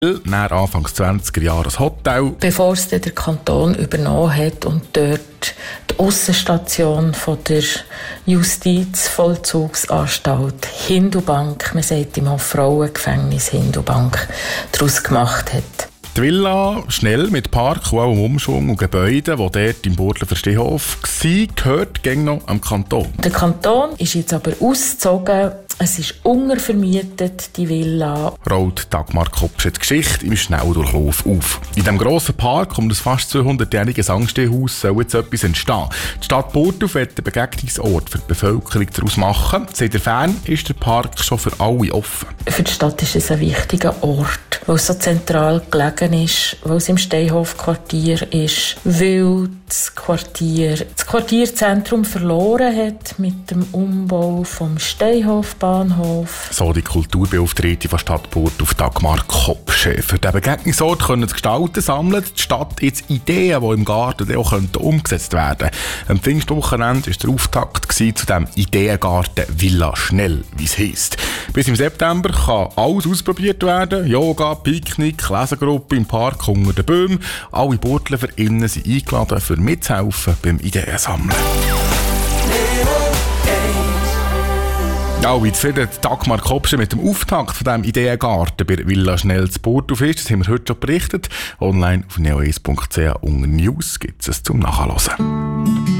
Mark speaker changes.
Speaker 1: nach Anfang 20er Jahre ein Hotel.
Speaker 2: Bevor es der Kanton übernommen hat und dort die Aussenstation von der Justizvollzugsanstalt Hindubank, man sagt immer Frauengefängnis Hindubank, daraus gemacht hat.
Speaker 1: Die Villa, schnell mit Park und auch Umschwung und Gebäuden, die dort im Burgdorfer Stehhof waren, gehört gäng noch am Kanton.
Speaker 2: Der Kanton ist jetzt aber ausgezogen. Es ist untervermietet, die Villa.
Speaker 1: Rollt Dagmar Kopsche die Geschichte im Schnelldurchlauf auf. In diesem grossen Park um das fast 200-jährige Sangstehhaus soll jetzt etwas entstehen. Die Stadt Burgdorf will einen Begegnungsort für die Bevölkerung daraus machen. Seit der Fern ist der Park schon für alle offen.
Speaker 2: Für die Stadt ist es ein wichtiger Ort, weil es so zentral gelegen ist, weil es im Steinhof-Quartier ist, weil das Quartierzentrum verloren hat mit dem Umbau vom Steinhofbahnhof.
Speaker 1: So die Kulturbeauftragte von Stadt Burgdorf, Dagmar Kopsche. Für diesen Begegnungsort können die Gestalten sammeln, die Stadt jetzt Ideen, die im Garten auch umgesetzt werden könnten. Am Pfingstwochenende war der Auftakt zu diesem Ideengarten Villa Schnell, wie es heisst. Bis im September kann alles ausprobiert werden. Yoga, Picknick, Lesegruppe im Park unter den Bäumen. Alle BurgdorferInnen sind eingeladen, für mitzuhelfen beim Ideensammeln. Ja, wie zufrieden Dagmar Kopsche mit dem Auftakt von diesem Ideengarten bei Villa Schnell zu Burgdorf ist, das haben wir heute schon berichtet. Online auf neo1.ch unter News gibt es zum Nachhören.